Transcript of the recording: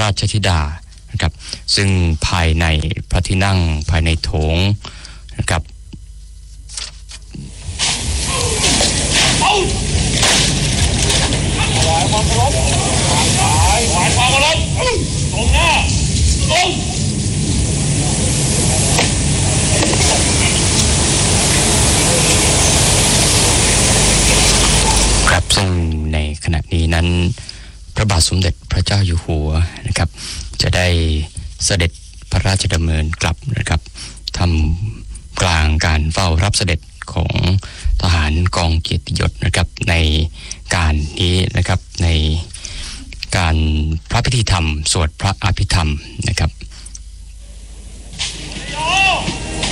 ราชธิดานะครับซึ่งภายในพระที่นั่งภายในโถงนะครับถวายความเคารพถวายความเคารพตรงหน้าตรงครับซึ่งในขณะนี้นั้นพระบาทสมเด็จพระเจ้าอยู่หัวนะครับจะได้เสด็จพระราชดำเนินกลับนะครับทำกลางการเฝ้ารับเสด็จของทหารกองเกียรติยศนะครับในการนี้นะครับในการพระพิธีธรรมสวดพระอภิธรรมนะครับ